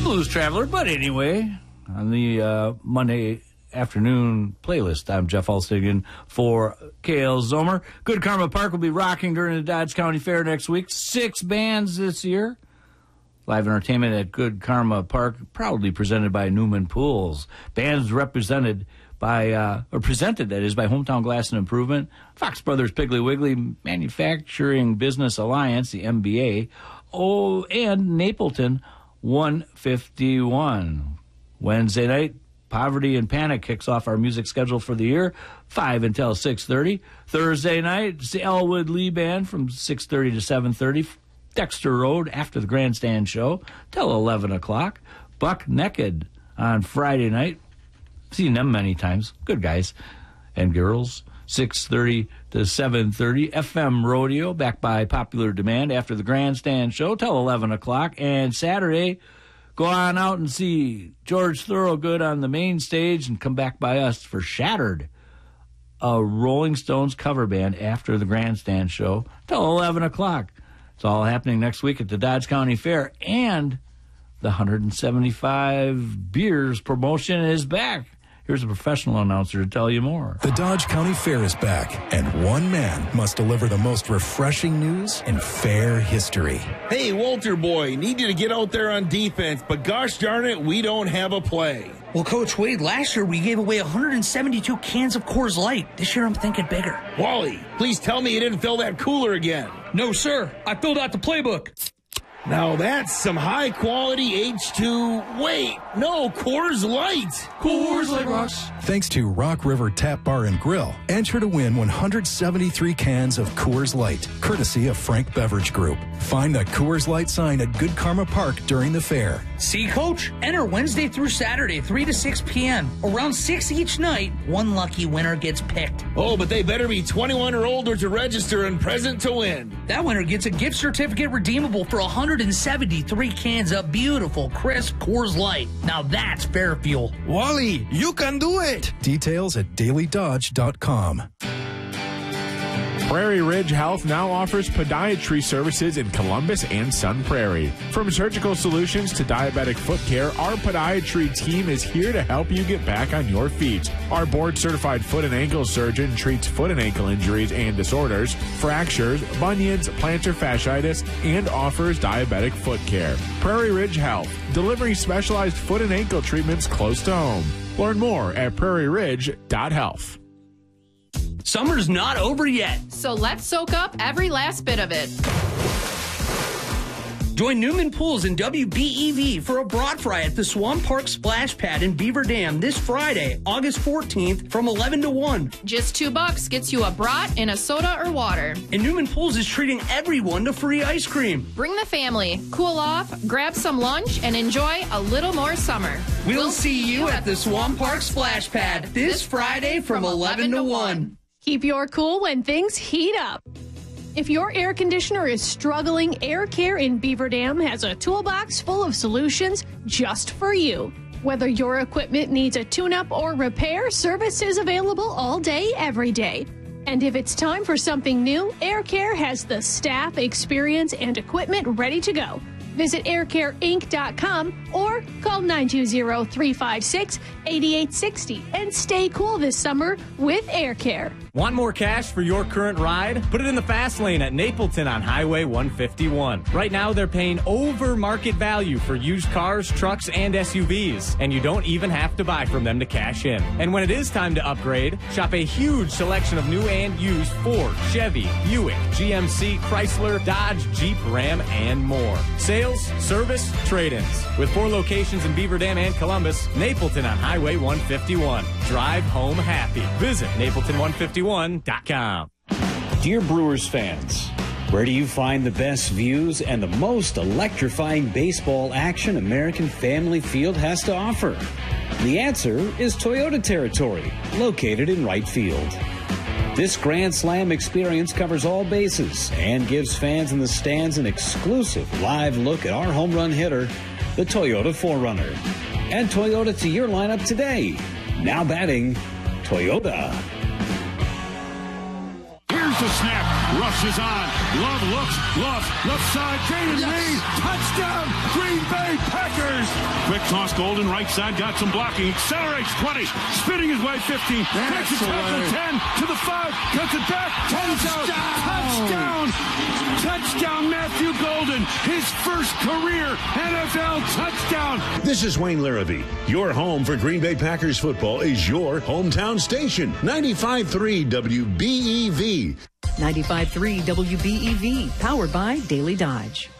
Blues Traveler. But anyway, on the Monday afternoon playlist, I'm Jeff Alstigan for KL Zomer. Good Karma Park will be rocking during the Dodge County Fair next week. 6 bands this year. Live entertainment at Good Karma Park, proudly presented by Newman Pools. Bands presented, that is, by Hometown Glass and Improvement, Fox Brothers Piggly Wiggly, Manufacturing Business Alliance, the MBA, and Napleton 151. Wednesday night, Poverty and Panic kicks off our music schedule for the year, 5 until 6:30. Thursday night, it's the Elwood Lee Band from 6:30 to 7:30. Dexter Road after the Grandstand Show till 11 o'clock. Buck Naked on Friday night. Seen them many times. Good guys and girls. 6:30 to 7:30. FM Rodeo back by popular demand after the Grandstand Show till 11 o'clock. And Saturday, go on out and see George Thorogood on the main stage and come back by us for Shattered, a Rolling Stones cover band after the Grandstand Show till 11 o'clock. It's all happening next week at the Dodge County Fair, and the 175 beers promotion is back. Here's a professional announcer to tell you more. The Dodge County Fair is back, and one man must deliver the most refreshing news in fair history. Hey, Walter boy, need you to get out there on defense, but gosh darn it, we don't have a play. Well, Coach Wade, last year we gave away 172 cans of Coors Light. This year I'm thinking bigger. Wally, please tell me you didn't fill that cooler again. No, sir. I filled out the playbook. Now that's some high-quality H2... Wait, no, Coors Light. Coors Light rocks. Thanks to Rock River Tap Bar and Grill, enter to win 173 cans of Coors Light, courtesy of Frank Beverage Group. Find the Coors Light sign at Good Karma Park during the fair. See, Coach? Enter Wednesday through Saturday, 3 to 6 p.m. Around 6 each night, one lucky winner gets picked. Oh, but they better be 21 or older to register and present to win. That winner gets a gift certificate redeemable for 173 cans of beautiful, crisp Coors Light. Now that's fair fuel. Wally, you can do it. Details at dailydodge.com. Prairie Ridge Health now offers podiatry services in Columbus and Sun Prairie. From surgical solutions to diabetic foot care, our podiatry team is here to help you get back on your feet. Our board-certified foot and ankle surgeon treats foot and ankle injuries and disorders, fractures, bunions, plantar fasciitis, and offers diabetic foot care. Prairie Ridge Health, delivering specialized foot and ankle treatments close to home. Learn more at prairieridge.health. Summer's not over yet. So let's soak up every last bit of it. Join Newman Pools and WBEV for a brat fry at the Swan Park Splash Pad in Beaver Dam this Friday, August 14th from 11 to 1. Just $2 gets you a brat and a soda or water. And Newman Pools is treating everyone to free ice cream. Bring the family, cool off, grab some lunch, and enjoy a little more summer. We'll see you at the Swan Park Splash Pad this Friday from 11 to 1. Keep your cool when things heat up. If your air conditioner is struggling, Air Care in Beaver Dam has a toolbox full of solutions just for you. Whether your equipment needs a tune-up or repair, service is available all day, every day. And if it's time for something new, Air Care has the staff, experience, and equipment ready to go. Visit aircareinc.com or call 920-356-8860 and stay cool this summer with Air Care. Want more cash for your current ride? Put it in the fast lane at Napleton on Highway 151. Right now, they're paying over market value for used cars, trucks, and SUVs, and you don't even have to buy from them to cash in. And when it is time to upgrade, shop a huge selection of new and used Ford, Chevy, Buick, GMC, Chrysler, Dodge, Jeep, Ram, and more. Sales, service, trade-ins. With 4 locations in Beaver Dam and Columbus, Napleton on Highway 151. Drive home happy. Visit Napleton151.com. Dear Brewers fans, where do you find the best views and the most electrifying baseball action American Family Field has to offer? The answer is Toyota Territory, located in right field. This Grand Slam experience covers all bases and gives fans in the stands an exclusive live look at our home run hitter, the Toyota 4Runner. Add Toyota to your lineup today. Now batting, Toyota. Here's the snap. Rush is on. Love looks. Left side. Jaden Reed. Touchdown. Green Bay Packers. Quick toss, Golden, right side, got some blocking, accelerates 20, spinning his way 15, takes a tackle 10 to the 5, cuts it back, touchdown, Matthew Golden, his first career NFL touchdown. This is Wayne Larrabee. Your home for Green Bay Packers football is your hometown station, 95.3 WBEV. 95.3 WBEV, powered by Daily Dodge.